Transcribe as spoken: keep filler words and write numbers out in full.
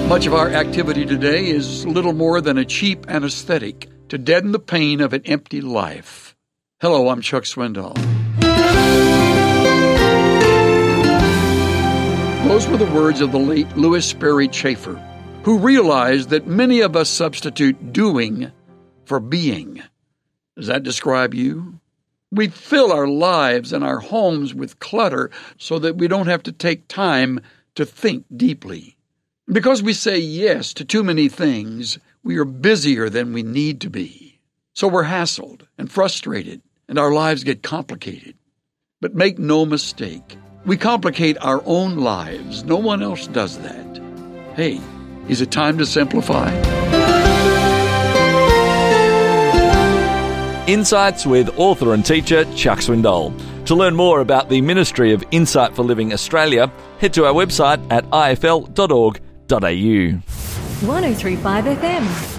Much of our activity today is little more than a cheap anesthetic to deaden the pain of an empty life. Hello, I'm Chuck Swindoll. Those were the words of the late Lewis Sperry Chafer, who realized that many of us substitute doing for being. Does that describe you? We fill our lives and our homes with clutter so that we don't have to take time to think deeply. Because we say yes to too many things, we are busier than we need to be. So we're hassled and frustrated, and our lives get complicated. But make no mistake, we complicate our own lives. No one else does that. Hey, is it time to simplify? Insights with author and teacher Chuck Swindoll. To learn more about the Ministry of Insight for Living Australia, head to our website at I F L dot org dot A U. one oh three point five F M